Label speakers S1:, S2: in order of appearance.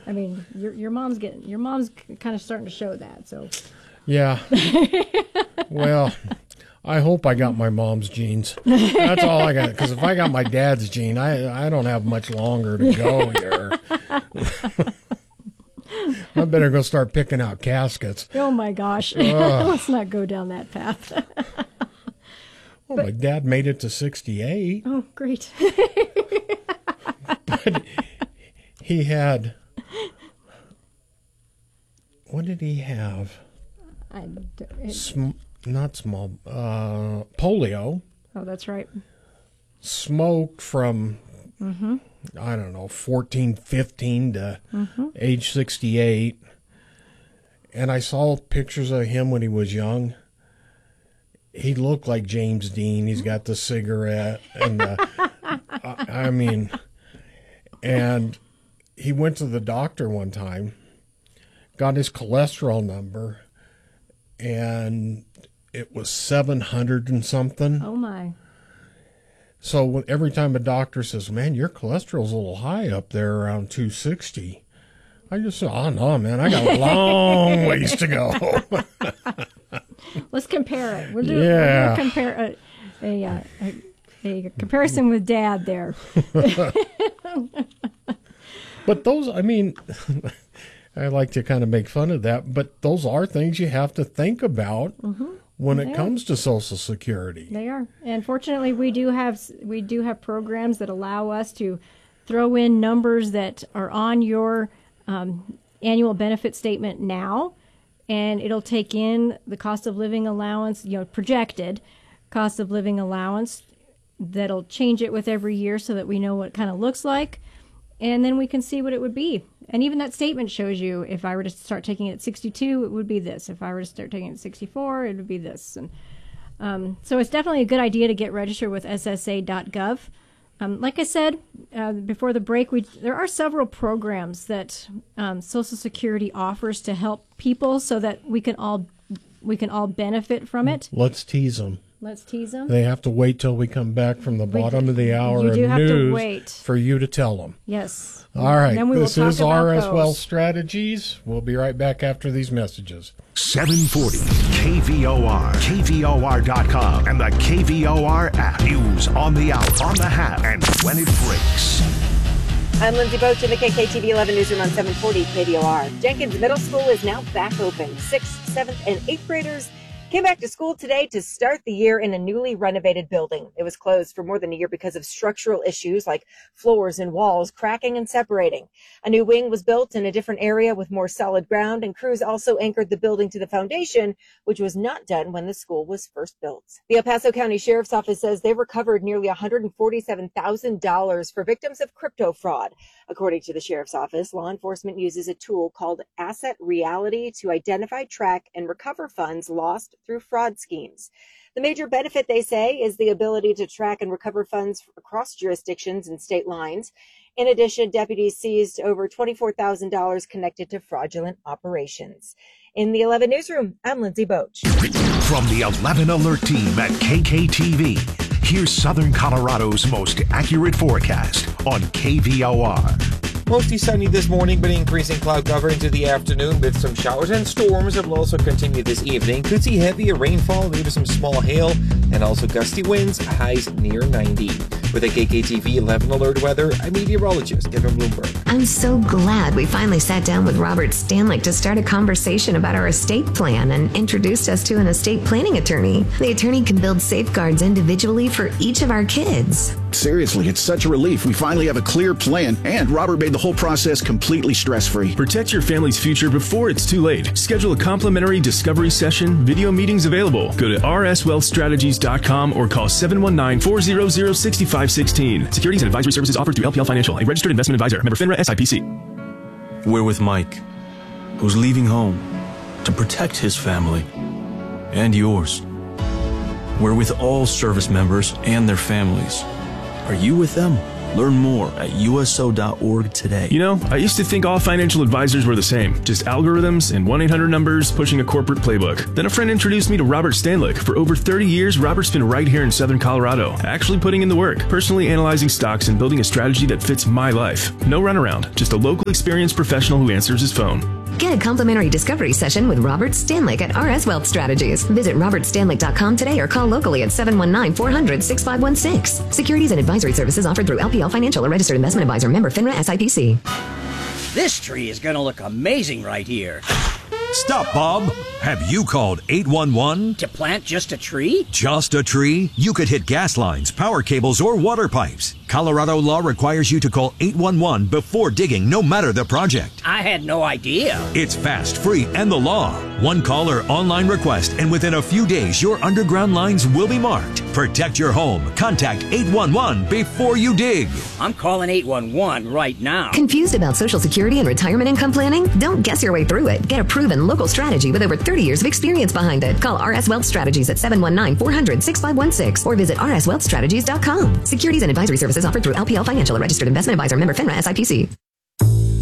S1: I mean, your mom's kind of starting to show that. So.
S2: Yeah. Well, I hope I got my mom's genes. That's all I got. Because if I got my dad's gene, I don't have much longer to go here. I better go start picking out caskets.
S1: Oh my gosh. Let's not go down that path.
S2: My dad made it to 68.
S1: Oh, great.
S2: But he had, what did he have? Polio.
S1: Oh, that's right.
S2: Smoked from, I don't know, 14, 15 to age 68. And I saw pictures of him when he was young. He looked like James Dean. He's got the cigarette. And I mean, and he went to the doctor one time, got his cholesterol number, and it was 700 and something.
S1: Oh, my.
S2: So every time a doctor says, man, your cholesterol's a little high up there around 260, I just say, oh, no, man, I got a long ways to go.
S1: Let's compare it. We'll compare a comparison with Dad there.
S2: But those, I mean, I like to kind of make fun of that, but those are things you have to think about when it comes to Social Security.
S1: They are. And fortunately, we do have programs that allow us to throw in numbers that are on your annual benefit statement now, and it'll take in the cost of living allowance, projected cost of living allowance. That'll change it with every year so that we know what it kind of looks like, and then we can see what it would be. And even that statement shows you, if I were to start taking it at 62, it would be this. If I were to start taking it at 64, it would be this. And so it's definitely a good idea to get registered with SSA.gov. Like I said before the break, there are several programs that Social Security offers to help people so that we can all benefit from it.
S2: Let's tease them.
S1: Let's tease them.
S2: They have to wait till we come back from the bottom of the hour of news for you to tell them.
S1: Yes.
S2: All right. This is RSWell Strategies. We'll be right back after these messages.
S3: 740 KVOR, KVOR.com, and the KVOR app. News on the hour, on the half, and when it breaks.
S4: I'm Lindsay Boach in the KKTV 11 Newsroom on 740 KVOR. Jenkins Middle School is now back open. 6th, 7th, and 8th graders came back to school today to start the year in a newly renovated building. It was closed for more than a year because of structural issues like floors and walls cracking and separating. A new wing was built in a different area with more solid ground, and crews also anchored the building to the foundation, which was not done when the school was first built. The El Paso County Sheriff's Office says they recovered nearly $147,000 for victims of crypto fraud. According to the Sheriff's Office, law enforcement uses a tool called Asset Reality to identify, track, and recover funds lost through fraud schemes. The major benefit, they say, is the ability to track and recover funds across jurisdictions and state lines. In addition, deputies seized over $24,000 connected to fraudulent operations. In the 11 Newsroom, I'm Lindsay Boach.
S3: From the 11 Alert Team at KKTV, here's Southern Colorado's most accurate forecast on KVOR.
S5: Mostly sunny this morning, but increasing cloud cover into the afternoon with some showers and storms that will also continue this evening. Could see heavier rainfall, maybe some small hail, and also gusty winds, highs near 90. With a KKTV 11 Alert weather, I'm meteorologist Kevin Bloomberg.
S6: I'm so glad we finally sat down with Robert Stanlick to start a conversation about our estate plan and introduced us to an estate planning attorney. The attorney can build safeguards individually for each of our kids.
S7: Seriously, it's such a relief. We finally have a clear plan, and Robert made the whole process completely stress-free.
S8: Protect your family's future before it's too late. Schedule a complimentary discovery session. Video meetings available. Go to rswealthstrategies.com or call 719-400-6516. Securities and advisory services offered through LPL Financial, a registered investment advisor. Member FINRA SIPC.
S9: We're with Mike, who's leaving home to protect his family and yours. We're with all service members and their families. Are you with them? Learn more at uso.org today.
S8: You know, I used to think all financial advisors were the same. Just algorithms and 1-800 numbers pushing a corporate playbook. Then a friend introduced me to Robert Stanlick. For over 30 years, Robert's been right here in Southern Colorado, actually putting in the work, personally analyzing stocks and building a strategy that fits my life. No runaround, just a local experienced professional who answers his phone.
S6: Get a complimentary discovery session with Robert Stanlick at RS Wealth Strategies. Visit robertstanlick.com today or call locally at 719-400-6516. Securities and advisory services offered through LPL Financial, a registered investment advisor, member FINRA SIPC.
S10: This tree is going to look amazing right here.
S3: Stop, Bob. Have you called 811?
S10: To plant just a tree?
S3: Just a tree? You could hit gas lines, power cables, or water pipes. Colorado law requires you to call 811 before digging, no matter the project.
S10: I had no idea.
S3: It's fast, free, and the law. One call or online request, and within a few days, your underground lines will be marked. Protect your home. Contact 811 before you dig.
S10: I'm calling 811 right now.
S6: Confused about Social Security and retirement income planning? Don't guess your way through it. Get a proven local strategy with over 30 years of experience behind it. Call RS Wealth Strategies at 719-400-6516 or visit rswealthstrategies.com. Securities and advisory services offered through LPL Financial, a registered investment advisor, member FINRA SIPC.